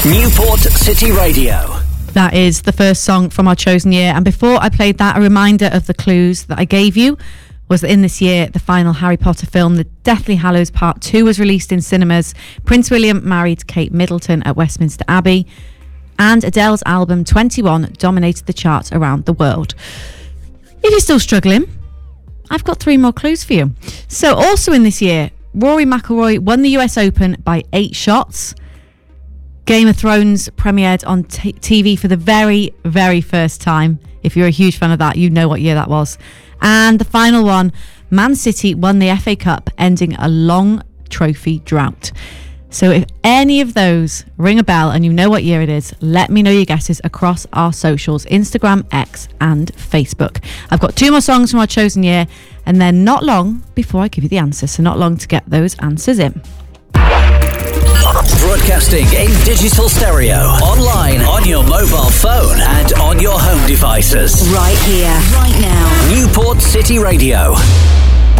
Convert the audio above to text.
Newport City Radio. That is the first song from our chosen year. And before I played that, a reminder of the clues that I gave you was that in this year, the final Harry Potter film, The Deathly Hallows Part 2, was released in cinemas. Prince William married Kate Middleton at Westminster Abbey. And Adele's album 21 dominated the charts around the world. If you're still struggling, I've got 3 more clues for you. So also in this year, Rory McIlroy won the US Open by 8 shots. Game of Thrones premiered on TV for the very, very first time. If you're a huge fan of that, you know what year that was. And the final one, Man City won the FA Cup, ending a long trophy drought. So if any of those ring a bell and you know what year it is, let me know your guesses across our socials, Instagram, X and Facebook. I've got 2 more songs from our chosen year, and then not long before I give you the answers, so not long to get those answers in. Broadcasting in digital stereo, online, on your mobile phone and on your home devices. Right here, right now. Newport City Radio.